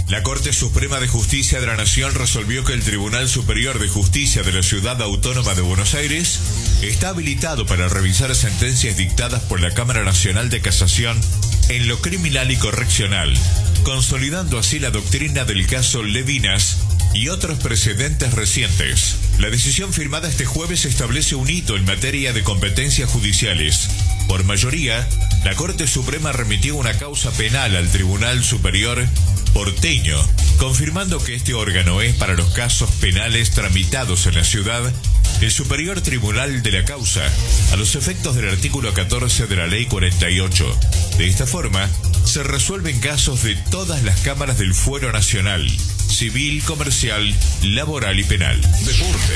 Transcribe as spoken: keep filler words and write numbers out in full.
La Corte Suprema de Justicia de la Nación resolvió que el Tribunal Superior de Justicia de la Ciudad Autónoma de Buenos Aires está habilitado para revisar sentencias dictadas por la Cámara Nacional de Casación en lo criminal y correccional, consolidando así la doctrina del caso Levinas y otros precedentes recientes. La decisión firmada este jueves establece un hito en materia de competencias judiciales. Por mayoría, la Corte Suprema remitió una causa penal al Tribunal Superior porteño, confirmando que este órgano es, para los casos penales tramitados en la ciudad, el superior tribunal de la causa, a los efectos del artículo catorce de la Ley cuarenta y ocho. De esta forma, se resuelven casos de todas las cámaras del fuero nacional, civil, comercial, laboral y penal. Deportes.